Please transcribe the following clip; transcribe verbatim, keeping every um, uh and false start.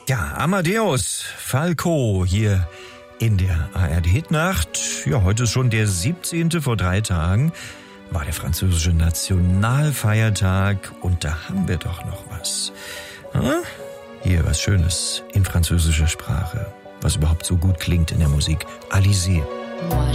Ja, Amadeus Falco hier in der A R D-Hitnacht. Ja, heute ist schon der siebzehnte Vor drei Tagen war der französische Nationalfeiertag. Und da haben wir doch noch was. Hm? Hier was Schönes in französischer Sprache, was überhaupt so gut klingt in der Musik. Alizé. Moi